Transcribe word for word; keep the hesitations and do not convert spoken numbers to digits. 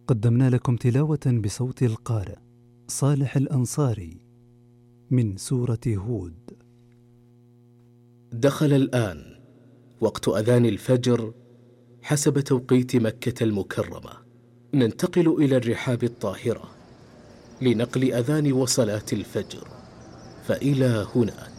قدمنا لكم تلاوة بصوت القارئ صالح الأنصاري من سورة هود. دخل الآن وقت أذان الفجر حسب توقيت مكة المكرمة. ننتقل إلى الرحاب الطاهرة لنقل أذان وصلاة الفجر، فإلى هناك.